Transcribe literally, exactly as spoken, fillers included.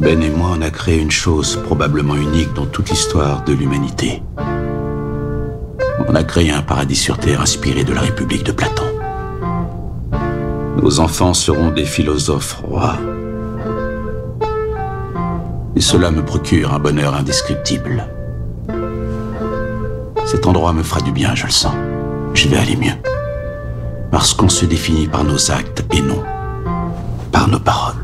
Ben et moi, on a créé une chose probablement unique dans toute l'histoire de l'humanité. On a créé un paradis sur Terre inspiré de la République de Platon. Nos enfants seront des philosophes rois. Et cela me procure un bonheur indescriptible. Cet endroit me fera du bien, je le sens. Je vais aller mieux. Parce qu'on se définit par nos actes et non par nos paroles.